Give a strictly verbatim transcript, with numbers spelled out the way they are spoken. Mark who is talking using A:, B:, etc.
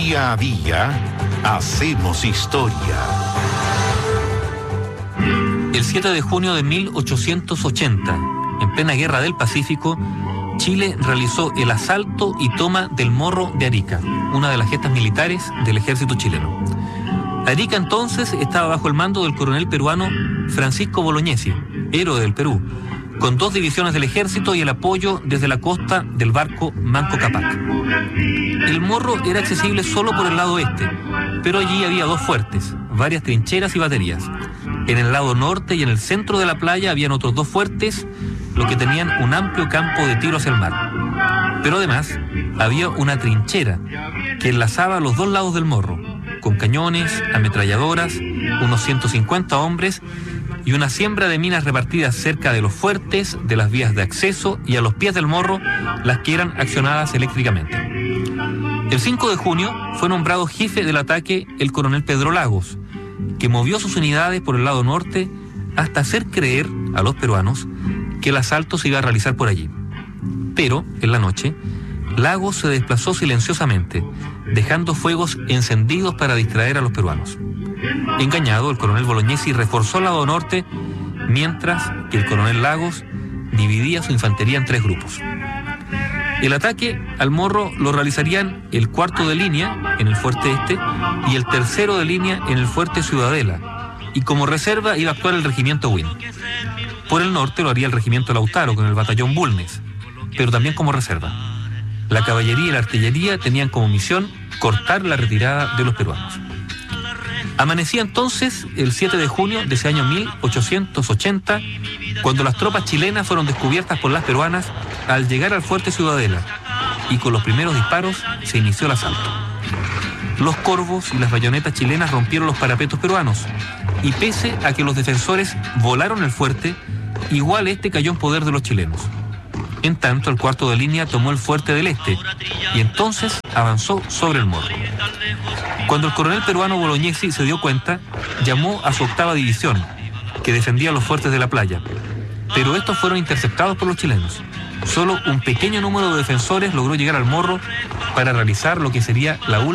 A: Día a día hacemos historia.
B: El siete de junio de mil ochocientos ochenta, en plena Guerra del Pacífico, Chile realizó el asalto y toma del Morro de Arica, una de las gestas militares del ejército chileno. Arica entonces estaba bajo el mando del coronel peruano Francisco Bolognesi, héroe del Perú, con dos divisiones del ejército y el apoyo desde la costa del barco Manco Cápac. El Morro era accesible solo por el lado oeste, pero allí había dos fuertes, varias trincheras y baterías. En el lado norte y en el centro de la playa habían otros dos fuertes, los que tenían un amplio campo de tiro hacia el mar. Pero además había una trinchera que enlazaba los dos lados del Morro, con cañones, ametralladoras, unos ciento cincuenta hombres y una siembra de minas repartidas cerca de los fuertes, de las vías de acceso y a los pies del Morro, las que eran accionadas eléctricamente. El cinco de junio fue nombrado jefe del ataque el coronel Pedro Lagos, que movió sus unidades por el lado norte hasta hacer creer a los peruanos que el asalto se iba a realizar por allí. Pero, en la noche, Lagos se desplazó silenciosamente, dejando fuegos encendidos para distraer a los peruanos. Engañado, el coronel Bolognesi reforzó el lado norte, mientras que el coronel Lagos dividía su infantería en tres grupos. El ataque al Morro lo realizarían el cuarto de línea en el fuerte este y el tercero de línea en el fuerte Ciudadela, y como reserva iba a actuar el regimiento Win. Por el norte lo haría el regimiento Lautaro con el batallón Bulnes, pero también como reserva. La caballería y la artillería tenían como misión cortar la retirada de los peruanos. Amanecía entonces el siete de junio de ese año mil ochocientos ochenta, cuando las tropas chilenas fueron descubiertas por las peruanas al llegar al fuerte Ciudadela, y con los primeros disparos se inició el asalto. Los corvos y las bayonetas chilenas rompieron los parapetos peruanos, y pese a que los defensores volaron el fuerte, igual este cayó en poder de los chilenos. En tanto, el cuarto de línea tomó el fuerte del este y entonces avanzó sobre el Morro. Cuando el coronel peruano Bolognesi se dio cuenta, llamó a su octava división, que defendía los fuertes de la playa, pero estos fueron interceptados por los chilenos. Solo un pequeño número de defensores logró llegar al Morro para realizar lo que sería la última